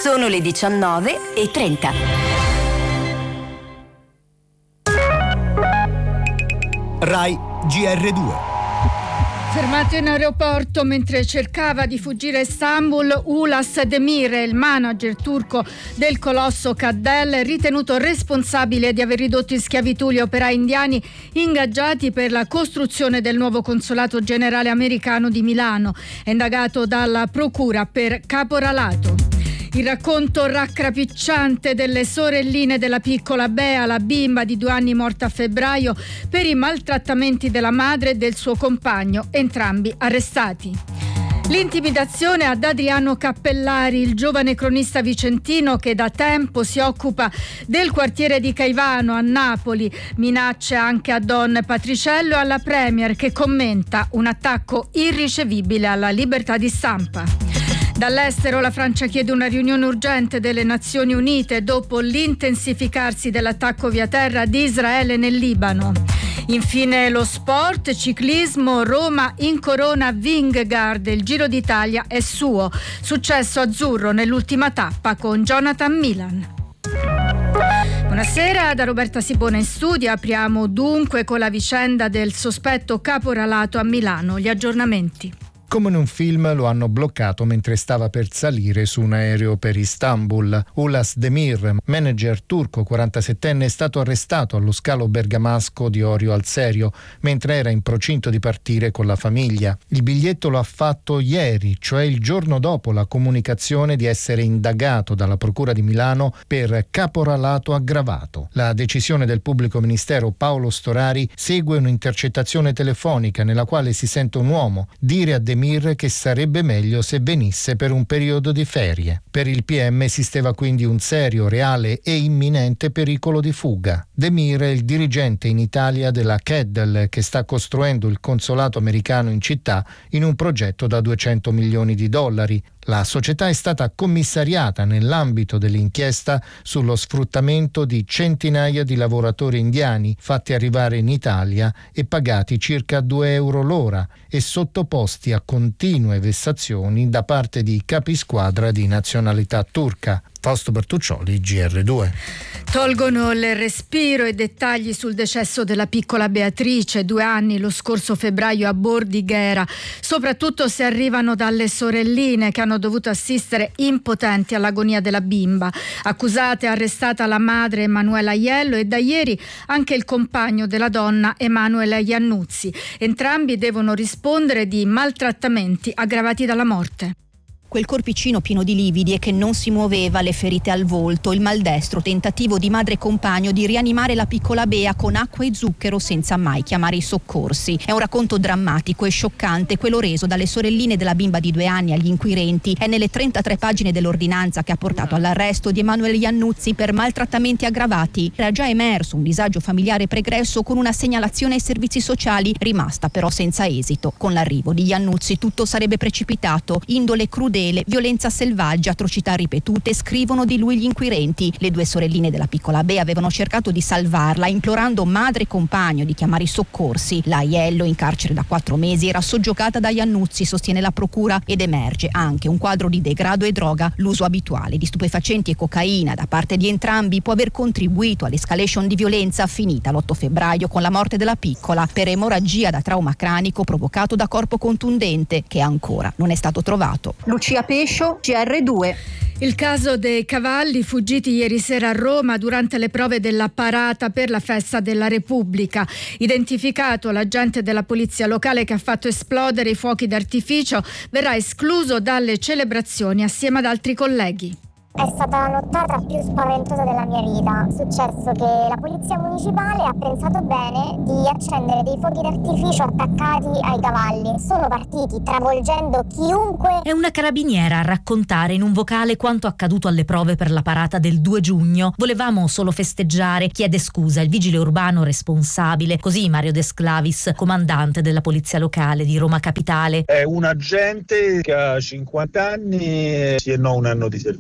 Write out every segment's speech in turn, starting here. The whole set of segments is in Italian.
Sono le 19:30. Rai GR2. Fermato in aeroporto mentre cercava di fuggire a Istanbul, Ulas Demir, il manager turco del colosso Caddel, ritenuto responsabile di aver ridotto in schiavitù gli operai indiani ingaggiati per la costruzione del nuovo consolato generale americano di Milano. È indagato dalla procura per caporalato. Il racconto raccapricciante delle sorelline della piccola Bea, la bimba di 2 anni morta a febbraio per i maltrattamenti della madre e del suo compagno, entrambi arrestati. L'intimidazione ad Adriano Cappellari, il giovane cronista vicentino che da tempo si occupa del quartiere di Caivano a Napoli. Minacce anche a Don Patriciello e alla Premier, che commenta un attacco irricevibile alla libertà di stampa. Dall'estero la Francia chiede una riunione urgente delle Nazioni Unite dopo l'intensificarsi dell'attacco via terra di Israele nel Libano. Infine lo sport, ciclismo, Roma incorona Vingegaard, il Giro d'Italia è suo. Successo azzurro nell'ultima tappa con Jonathan Milan. Buonasera da Roberta Sibona in studio. Apriamo dunque con la vicenda del sospetto caporalato a Milano. Gli aggiornamenti. Come in un film lo hanno bloccato mentre stava per salire su un aereo per Istanbul. Ulas Demir, manager turco 47enne, è stato arrestato allo scalo bergamasco di Orio al Serio mentre era in procinto di partire con la famiglia. Il biglietto lo ha fatto ieri, cioè il giorno dopo la comunicazione di essere indagato dalla Procura di Milano per caporalato aggravato. La decisione del pubblico ministero Paolo Storari segue un'intercettazione telefonica nella quale si sente un uomo dire a Demir che sarebbe meglio se venisse per un periodo di ferie. Per il PM esisteva quindi un serio, reale e imminente pericolo di fuga. Demir è il dirigente in Italia della Keddel, che sta costruendo il consolato americano in città in un progetto da $200 milioni. La società è stata commissariata nell'ambito dell'inchiesta sullo sfruttamento di centinaia di lavoratori indiani fatti arrivare in Italia e pagati circa €2 l'ora e sottoposti a continue vessazioni da parte di capisquadra di nazionalità turca. Fausto Bertuccioli, GR2. Tolgono il respiro i dettagli sul decesso della piccola Beatrice, 2 anni, lo scorso febbraio a Bordighera, soprattutto se arrivano dalle sorelline che hanno dovuto assistere impotenti all'agonia della bimba. Accusata e arrestata la madre Emanuela Aiello e da ieri anche il compagno della donna Emanuele Iannuzzi. Entrambi devono rispondere di maltrattamenti aggravati dalla morte. Quel corpicino pieno di lividi e che non si muoveva, le ferite al volto, il maldestro tentativo di madre e compagno di rianimare la piccola Bea con acqua e zucchero senza mai chiamare i soccorsi. È un racconto drammatico e scioccante, quello reso dalle sorelline della bimba di 2 anni agli inquirenti. È nelle 33 pagine dell'ordinanza che ha portato all'arresto di Emanuele Iannuzzi per maltrattamenti aggravati. Era già emerso un disagio familiare pregresso con una segnalazione ai servizi sociali, rimasta però senza esito. Con l'arrivo di Iannuzzi tutto sarebbe precipitato, indole crudele, violenza selvaggia, atrocità ripetute, scrivono di lui gli inquirenti. Le 2 sorelline della piccola Bea avevano cercato di salvarla, implorando madre e compagno di chiamare i soccorsi. La Aiello, in carcere da 4 mesi, era soggiogata da Iannuzzi, sostiene la procura, ed emerge anche un quadro di degrado e droga. L'uso abituale di stupefacenti e cocaina da parte di entrambi può aver contribuito all'escalation di violenza finita l'8 febbraio con la morte della piccola per emorragia da trauma cranico provocato da corpo contundente, che ancora non è stato trovato. Lucia Pescio, GR2. Il caso dei cavalli fuggiti ieri sera a Roma durante le prove della parata per la festa della Repubblica. Identificato l'agente della polizia locale che ha fatto esplodere i fuochi d'artificio, verrà escluso dalle celebrazioni assieme ad altri colleghi. È stata la nottata più spaventosa della mia vita. È successo che la polizia municipale ha pensato bene di accendere dei fuochi d'artificio attaccati ai cavalli. Sono partiti travolgendo chiunque. È una carabiniera a raccontare in un vocale quanto accaduto alle prove per la parata del 2 giugno. Volevamo solo festeggiare, chiede scusa il vigile urbano responsabile, così Mario De Sclavis, comandante della polizia locale di Roma Capitale. È un agente che ha 50 anni e sì e no un anno di servizio.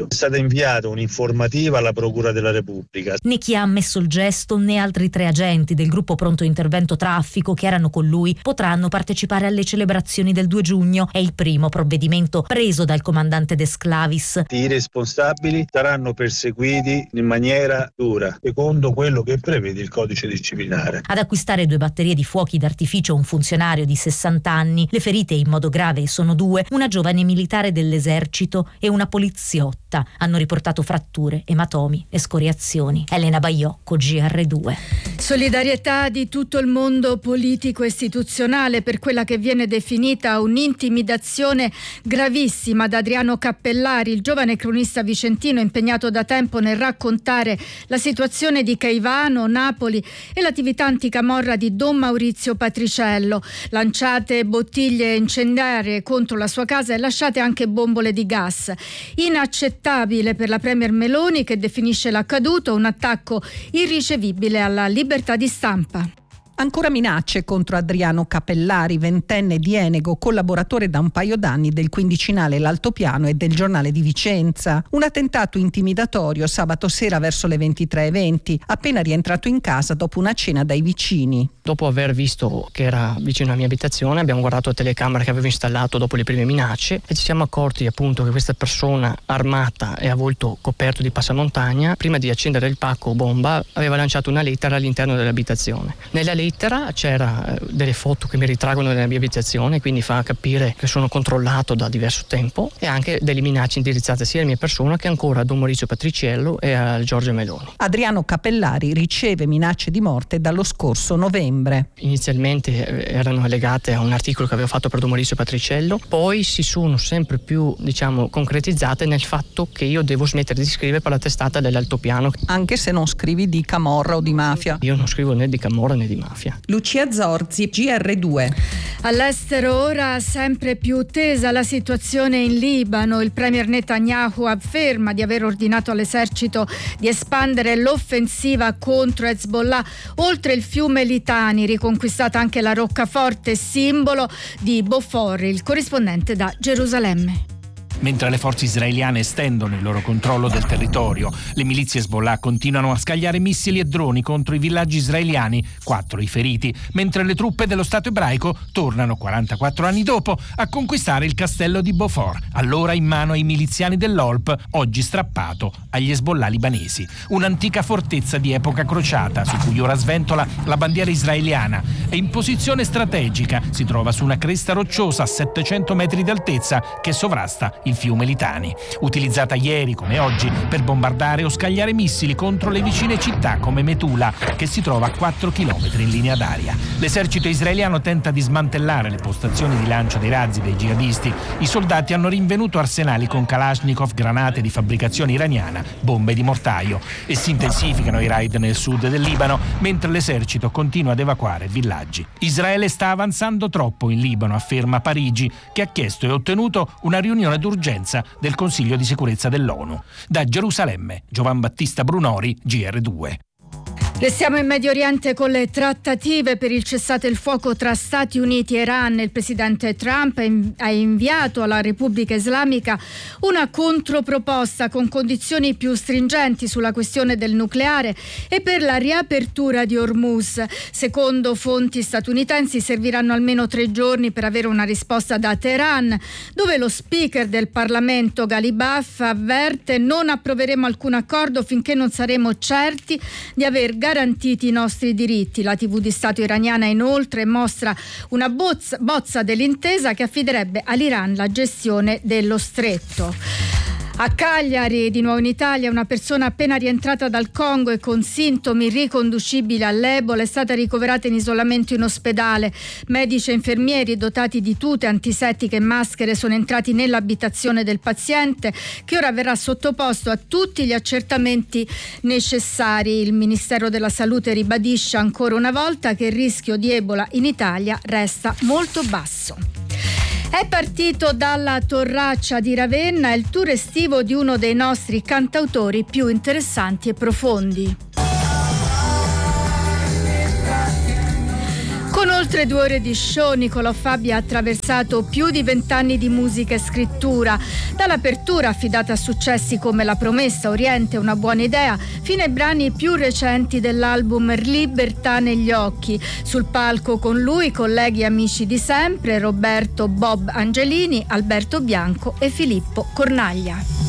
È stata inviata un'informativa alla Procura della Repubblica. Né chi ha ammesso il gesto né altri 3 agenti del gruppo pronto intervento traffico che erano con lui potranno partecipare alle celebrazioni del 2 giugno. È il primo provvedimento preso dal comandante De Sclavis. I responsabili saranno perseguiti in maniera dura, secondo quello che prevede il codice disciplinare. Ad acquistare 2 batterie di fuochi d'artificio un funzionario di 60 anni. Le ferite in modo grave sono 2, una giovane militare dell'esercito e una poliziotta. Hanno riportato fratture, ematomi e scoriazioni. Elena Baiocco, GR2. Solidarietà di tutto il mondo politico e istituzionale per quella che viene definita un'intimidazione gravissima da Adriano Cappellari, il giovane cronista vicentino impegnato da tempo nel raccontare la situazione di Caivano, Napoli e l'attività anticamorra di Don Maurizio Patriciello. Lanciate bottiglie incendiarie contro la sua casa e lasciate anche bombole di gas. Inaccettabile per la Premier Meloni, che definisce l'accaduto un attacco irricevibile alla libertà di stampa. Ancora minacce contro Adriano Cappellari, 20enne di Enego, collaboratore da un paio d'anni del quindicinale L'Altopiano e del Giornale di Vicenza. Un attentato intimidatorio sabato sera verso le 23:20, appena rientrato in casa dopo una cena dai vicini. Dopo aver visto che era vicino alla mia abitazione, abbiamo guardato la telecamera che avevo installato dopo le prime minacce e ci siamo accorti appunto che questa persona armata e a volto coperto di passamontagna, prima di accendere il pacco bomba, aveva lanciato una lettera all'interno dell'abitazione. Nella lettera c'era delle foto che mi ritraggono nella mia abitazione, quindi fa capire che sono controllato da diverso tempo, e anche delle minacce indirizzate sia alla mia persona che ancora a Don Maurizio Patriciello e a Giorgia Meloni. Adriano Cappellari riceve minacce di morte dallo scorso novembre. Inizialmente erano legate a un articolo che avevo fatto per Don Maurizio Patriciello, poi si sono sempre più concretizzate nel fatto che io devo smettere di scrivere per la testata dell'Altopiano. Anche se non scrivi di camorra o di mafia. Io non scrivo né di camorra né di mafia. Lucia Zorzi, GR2. All'estero ora sempre più tesa la situazione in Libano. Il premier Netanyahu afferma di aver ordinato all'esercito di espandere l'offensiva contro Hezbollah oltre il fiume Litani, riconquistata anche la roccaforte simbolo di Beaufort. Il corrispondente da Gerusalemme. Mentre le forze israeliane estendono il loro controllo del territorio, le milizie Hezbollah continuano a scagliare missili e droni contro i villaggi israeliani, 4 i feriti, mentre le truppe dello Stato ebraico tornano 44 anni dopo a conquistare il castello di Beaufort, allora in mano ai miliziani dell'Olp, oggi strappato agli Hezbollah libanesi. Un'antica fortezza di epoca crociata su cui ora sventola la bandiera israeliana e in posizione strategica si trova su una cresta rocciosa a 700 metri di altezza che sovrasta il fiume Litani, utilizzata ieri come oggi per bombardare o scagliare missili contro le vicine città come Metula, che si trova a 4 chilometri in linea d'aria. L'esercito israeliano tenta di smantellare le postazioni di lancio dei razzi dei jihadisti. I soldati hanno rinvenuto arsenali con Kalashnikov, granate di fabbricazione iraniana, bombe di mortaio, e si intensificano i raid nel sud del Libano, mentre l'esercito continua ad evacuare villaggi. Israele sta avanzando troppo in Libano, afferma Parigi, che ha chiesto e ottenuto una riunione d'urgenza del Consiglio di sicurezza dell'ONU. Da Gerusalemme, Giovan Battista Brunori, GR2. Restiamo in Medio Oriente con le trattative per il cessate il fuoco tra Stati Uniti e Iran. Il presidente Trump ha inviato alla Repubblica Islamica una controproposta con condizioni più stringenti sulla questione del nucleare e per la riapertura di Hormuz. Secondo fonti statunitensi serviranno almeno 3 giorni per avere una risposta da Teheran, dove lo speaker del Parlamento Ghalibaf avverte: non approveremo alcun accordo finché non saremo certi di aver garantiti i nostri diritti. La TV di Stato iraniana inoltre mostra una bozza dell'intesa che affiderebbe all'Iran la gestione dello stretto. A Cagliari, di nuovo in Italia, una persona appena rientrata dal Congo e con sintomi riconducibili all'Ebola è stata ricoverata in isolamento in ospedale. Medici e infermieri dotati di tute antisettiche e maschere sono entrati nell'abitazione del paziente, che ora verrà sottoposto a tutti gli accertamenti necessari. Il Ministero della Salute ribadisce ancora una volta che il rischio di Ebola in Italia resta molto basso. È partito dalla Torraccia di Ravenna il tour estivo di uno dei nostri cantautori più interessanti e profondi. Con oltre 2 ore di show, Nicolò Fabi ha attraversato più di 20 anni di musica e scrittura, dall'apertura affidata a successi come La promessa, Oriente, Una buona idea, fino ai brani più recenti dell'album Libertà negli occhi. Sul palco con lui colleghi e amici di sempre, Roberto Bob Angelini, Alberto Bianco e Filippo Cornaglia.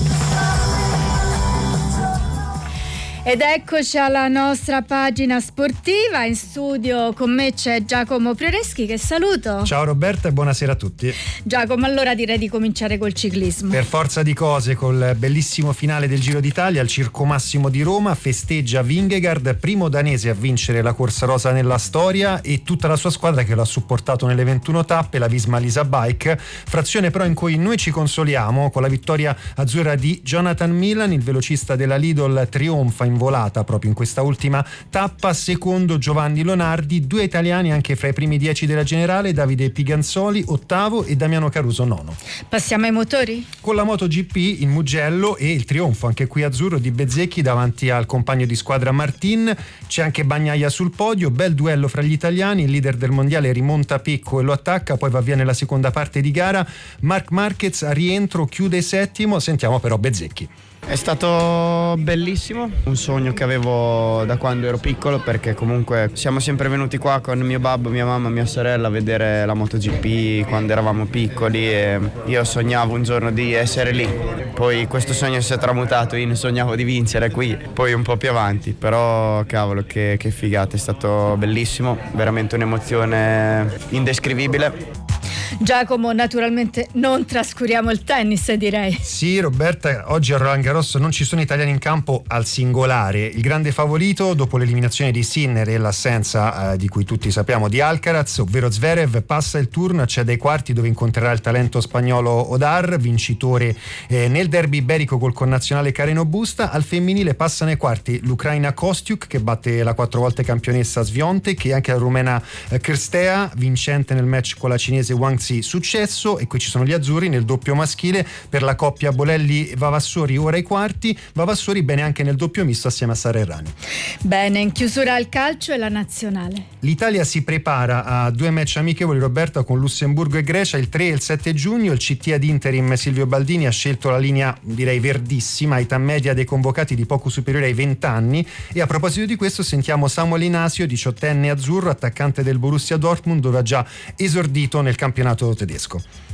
Ed eccoci alla nostra pagina sportiva. In studio con me c'è Giacomo Prioreschi, che saluto. Ciao Roberta e buonasera a tutti. Giacomo, allora direi di cominciare col ciclismo. Per forza di cose, col bellissimo finale del Giro d'Italia, il Circo Massimo di Roma festeggia Vingegaard, primo danese a vincere la corsa rosa nella storia, e tutta la sua squadra che lo ha supportato nelle 21 tappe, la Visma Lease Bike, frazione però in cui noi ci consoliamo con la vittoria azzurra di Jonathan Milan. Il velocista della Lidl trionfa in volata proprio in questa ultima tappa, secondo Giovanni Lonardi, 2 italiani anche fra i primi 10 della generale, Davide Piganzoli ottavo e Damiano Caruso nono. Passiamo ai motori? Con la MotoGP il Mugello e il trionfo anche qui azzurro di Bezzecchi davanti al compagno di squadra Martin. C'è anche Bagnaia sul podio, bel duello fra gli italiani, il leader del mondiale rimonta Pecco e lo attacca, poi va via nella seconda parte di gara. Marc Marquez a rientro chiude settimo, sentiamo però Bezzecchi. È stato bellissimo, un sogno che avevo da quando ero piccolo, perché comunque siamo sempre venuti qua con mio babbo, mia mamma, mia sorella a vedere la MotoGP quando eravamo piccoli, e io sognavo un giorno di essere lì. Poi questo sogno si è tramutato, io ne sognavo di vincere qui, poi un po' più avanti, però cavolo che figata, è stato bellissimo, veramente un'emozione indescrivibile. Giacomo, naturalmente non trascuriamo il tennis, direi. Sì, Roberta, oggi a Roland Garros non ci sono italiani in campo al singolare. Il grande favorito, dopo l'eliminazione di Sinner e l'assenza di cui tutti sappiamo di Alcaraz, ovvero Zverev, passa il turno, accede ai quarti dove incontrerà il talento spagnolo Odar, vincitore nel derby iberico col connazionale Carreno Busta. Al femminile passano ai quarti l'Ucraina Kostiuk, che batte la 4 volte campionessa Sviontek, e anche la rumena Kirstea, vincente nel match con la cinese Wang successo. E qui ci sono gli azzurri nel doppio maschile per la coppia Bolelli-Vavassori, ora ai quarti. Vavassori bene anche nel doppio misto assieme a Sara Errani. Bene, in chiusura il calcio e la nazionale. L'Italia si prepara a 2 match amichevoli, Roberta, con Lussemburgo e Grecia il 3 e il 7 giugno. Il CT ad interim Silvio Baldini ha scelto la linea, direi verdissima, età media dei convocati di poco superiore ai 20 anni. E a proposito di questo sentiamo Samuel Inasio, 18enne azzurro, attaccante del Borussia Dortmund, dove ha già esordito nel campionato tedesco.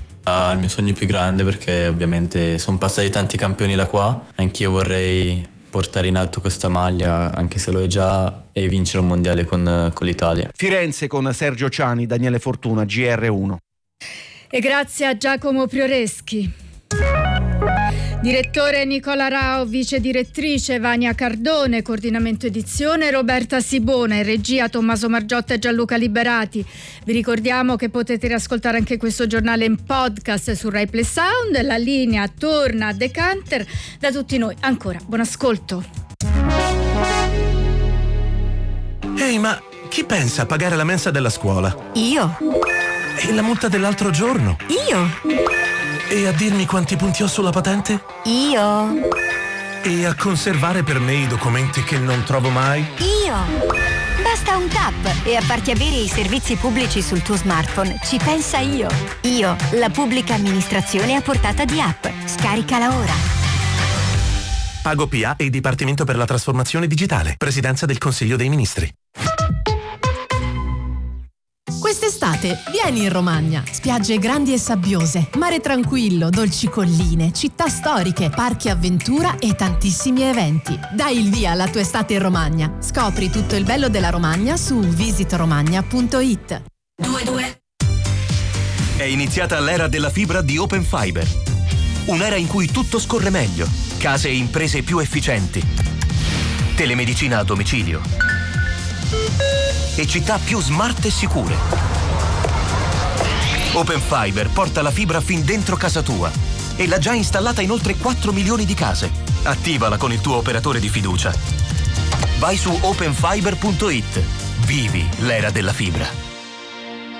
Il mio sogno più grande, perché ovviamente sono passati tanti campioni da qua, anch'io vorrei portare in alto questa maglia, anche se lo è già, e vincere un mondiale con l'Italia. Firenze con Sergio Ciani, Daniele Fortuna, GR1. E grazie a Giacomo Prioreschi. Direttore Nicola Rao, vice direttrice Vania Cardone, coordinamento edizione Roberta Sibona, in regia Tommaso Margiotta e Gianluca Liberati. Vi ricordiamo che potete riascoltare anche questo giornale in podcast su Rai Play Sound. La linea torna a Decanter. Da tutti noi ancora buon ascolto. Ehi, ma chi pensa a pagare la mensa della scuola? Io. E la multa dell'altro giorno? Io. E a dirmi quanti punti ho sulla patente? Io. E a conservare per me i documenti che non trovo mai? Io. Basta un tap e a farti avere i servizi pubblici sul tuo smartphone. Ci pensa Io. Io, la pubblica amministrazione a portata di app. Scaricala ora. Pago PA e Dipartimento per la Trasformazione Digitale. Presidenza del Consiglio dei Ministri. Quest'estate vieni in Romagna. Spiagge grandi e sabbiose, mare tranquillo, dolci colline, città storiche, parchi avventura e tantissimi eventi. Dai il via alla tua estate in Romagna. Scopri tutto il bello della Romagna su visitoromagna.it. 22. È iniziata l'era della fibra di Open Fiber. Un'era in cui tutto scorre meglio, case e imprese più efficienti, telemedicina a domicilio e città più smart e sicure. Open Fiber porta la fibra fin dentro casa tua e l'ha già installata in oltre 4 milioni di case. Attivala con il tuo operatore di fiducia. Vai su openfiber.it. Vivi l'era della fibra.